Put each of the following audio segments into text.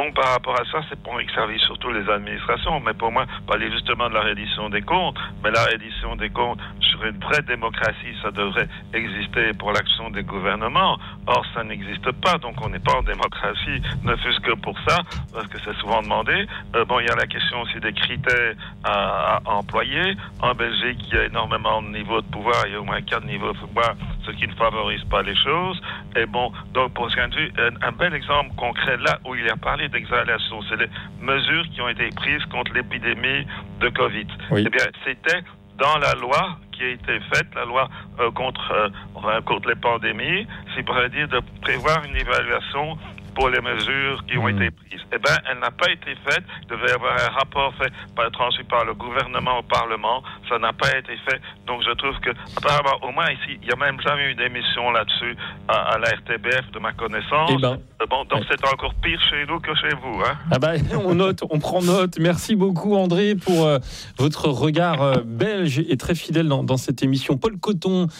donc par rapport à ça, c'est pour que servir surtout les administrations, mais pour moi, parler justement de la reddition des comptes, mais la reddition des comptes sur une vraie démocratie, ça devrait exister pour l'action des gouvernements. Or, ça n'existe pas, donc on n'est pas en démocratie, ne fût-ce que pour ça, parce que c'est souvent demandé. Il y a la question aussi des critères à employer. En Belgique, il y a énormément de niveaux de pouvoir, il y a au moins 4 niveaux de pouvoir, ce qui ne favorise pas les choses. Et bon, donc pour ce point de vue, un bel exemple concret là où il a parlé d'exhalation, c'est les mesures qui ont été prises contre l'épidémie de Covid. Oui. Eh bien, c'était dans la loi qui a été faite, la loi contre les pandémies, c'est pour dire de prévoir une évaluation pour les mesures qui ont été prises. Eh bien, elle n'a pas été faite. Il devait y avoir un rapport fait transmis par le gouvernement au Parlement. Ça n'a pas été fait. Donc, je trouve que, apparemment, au moins ici, il n'y a même jamais eu d'émission là-dessus à la RTBF, de ma connaissance. Donc c'est encore pire chez nous que chez vous. On note, on prend note. Merci beaucoup, André, pour votre regard belge et très fidèle dans cette émission. Paul Coton,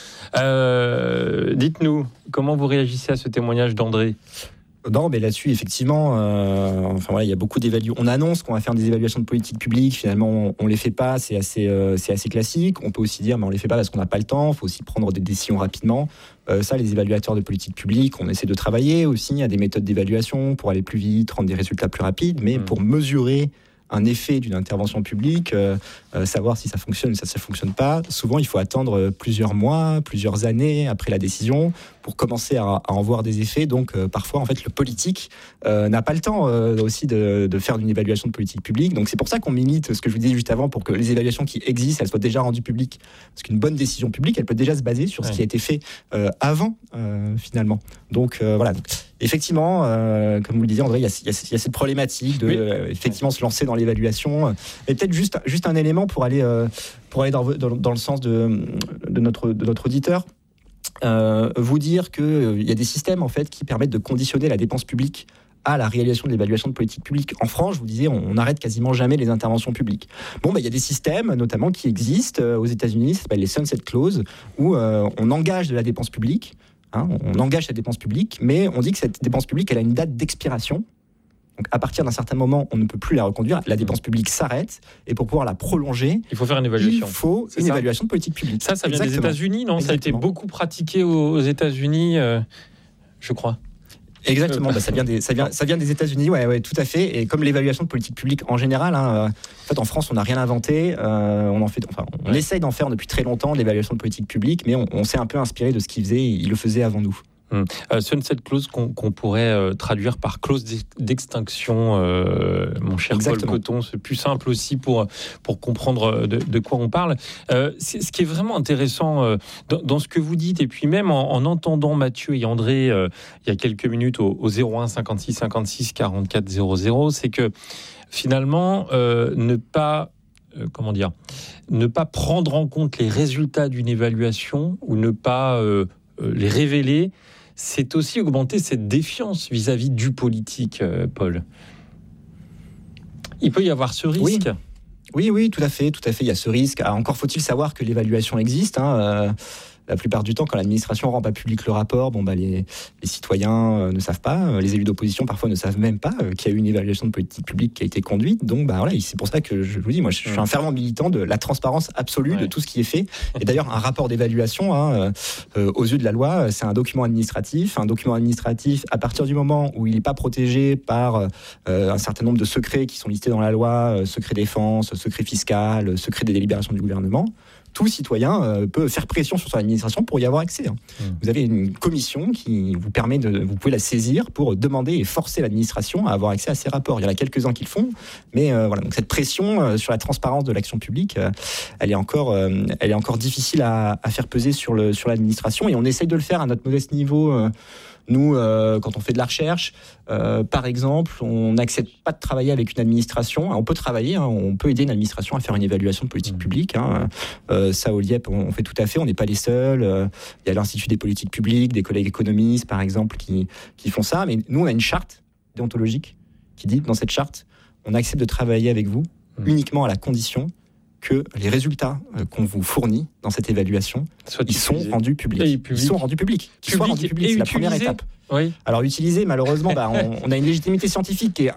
dites-nous, comment vous réagissez à ce témoignage d'André ? Non, mais là-dessus, effectivement, il y a beaucoup d'évaluations. On annonce qu'on va faire des évaluations de politique publique. Finalement, on les fait pas. C'est assez classique. On peut aussi dire, mais on les fait pas parce qu'on n'a pas le temps. Il faut aussi prendre des décisions rapidement. Les évaluateurs de politique publique, on essaie de travailler aussi à des méthodes d'évaluation pour aller plus vite, rendre des résultats plus rapides. Mais pour mesurer un effet d'une intervention publique, savoir si ça fonctionne ou si ça ne fonctionne pas, souvent il faut attendre plusieurs mois, plusieurs années après la décision pour commencer à en voir des effets. Donc parfois en fait le politique n'a pas le temps aussi de faire une évaluation de politique publique. Donc c'est pour ça qu'on milite, ce que je vous disais juste avant, pour que les évaluations qui existent, elles soient déjà rendues publiques. Parce qu'une bonne décision publique, elle peut déjà se baser sur ce qui a été fait avant finalement. Donc voilà. Donc, effectivement, comme vous le disiez André, il y a cette problématique de effectivement se lancer dans l'évaluation. Et peut-être juste un élément pour aller dans le sens de notre auditeur. Vous dire qu'il y a des systèmes en fait qui permettent de conditionner la dépense publique à la réalisation de l'évaluation de politique publique. En France, je vous disais, on n'arrête quasiment jamais les interventions publiques. Il y a des systèmes notamment qui existent aux États-Unis, ça s'appelle les sunset clauses, où on engage de la dépense publique. On engage la dépense publique, mais on dit que cette dépense publique, elle a une date d'expiration. Donc, à partir d'un certain moment, on ne peut plus la reconduire. La dépense publique s'arrête. Et pour pouvoir la prolonger, il faut faire une évaluation. Il faut une évaluation de politique publique. Ça vient des États-Unis, non ? Ça a été beaucoup pratiqué aux États-Unis, je crois. Exactement, ça vient des États-Unis, ouais, tout à fait. Et comme l'évaluation de politique publique en général, en fait, en France, on n'a rien inventé. On essaye d'en faire depuis très longtemps, l'évaluation de politique publique, mais on s'est un peu inspiré de ce qu'ils faisaient. Ils le faisaient avant nous. Sunset clause qu'on pourrait traduire par clause d'extinction, mon cher Exactement. Paul Coton, c'est plus simple aussi pour comprendre de quoi on parle. Ce qui est vraiment intéressant dans ce que vous dites, et puis même en entendant Mathieu et André il y a quelques minutes au 01 56 56 44 00, c'est que finalement ne pas prendre en compte les résultats d'une évaluation ou ne pas les révéler, c'est aussi augmenter cette défiance vis-à-vis du politique, Paul. Il peut y avoir ce risque. Oui, tout à fait. Il y a ce risque. Encore faut-il savoir que l'évaluation existe. La plupart du temps, quand l'administration ne rend pas public le rapport, les citoyens ne savent pas. Les élus d'opposition, parfois, ne savent même pas qu'il y a eu une évaluation de politique publique qui a été conduite. Donc, c'est pour ça que je vous dis, moi, je suis un fervent militant de la transparence absolue de tout ce qui est fait. Et d'ailleurs, un rapport d'évaluation, aux yeux de la loi, c'est un document administratif. Un document administratif, à partir du moment où il n'est pas protégé par un certain nombre de secrets qui sont listés dans la loi, secret défense, secret fiscal, secret des délibérations du gouvernement, tout citoyen peut faire pression sur son administration pour y avoir accès. Vous avez une commission qui vous permet vous pouvez la saisir pour demander et forcer l'administration à avoir accès à ces rapports. Il y en a quelques-uns qui le font, mais donc cette pression sur la transparence de l'action publique, elle est encore difficile à faire peser sur l'administration, et on essaye de le faire à notre modeste niveau. Nous, quand on fait de la recherche, par exemple, on n'accepte pas de travailler avec une administration. On peut travailler, on peut aider une administration à faire une évaluation de politique publique. Ça, au LIEP, on fait tout à fait. On n'est pas les seuls. Il y a l'Institut des politiques publiques, des collègues économistes, par exemple, qui font ça. Mais nous, on a une charte déontologique qui dit, dans cette charte, on accepte de travailler avec vous uniquement à la condition que les résultats qu'on vous fournit dans cette évaluation, ils sont rendus publics. Ils sont rendus publics. C'est la première étape. Oui. Alors, utiliser, malheureusement, on a une légitimité scientifique qui est